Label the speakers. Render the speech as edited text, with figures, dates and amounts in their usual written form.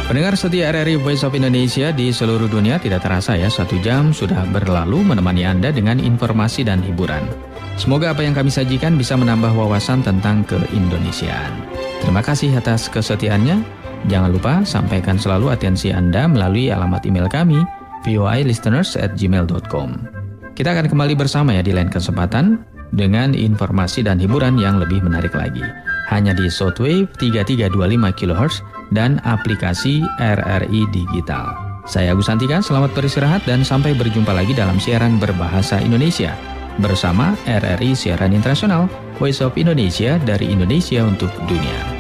Speaker 1: Pendengar setia RRI Voice of Indonesia di seluruh dunia, tidak terasa ya 1 jam sudah berlalu menemani Anda dengan informasi dan hiburan. Semoga apa yang kami sajikan bisa menambah wawasan tentang keindonesiaan. Terima kasih atas kesetiaannya. Jangan lupa sampaikan selalu atensi Anda melalui alamat email kami voilisteners@gmail.com. Kita akan kembali bersama ya di lain kesempatan dengan informasi dan hiburan yang lebih menarik lagi. Hanya di shortwave 3325 kHz dan aplikasi RRI Digital. Saya Agus Santika, selamat beristirahat dan sampai berjumpa lagi dalam siaran berbahasa Indonesia bersama RRI Siaran Internasional, Voice of Indonesia dari Indonesia untuk dunia.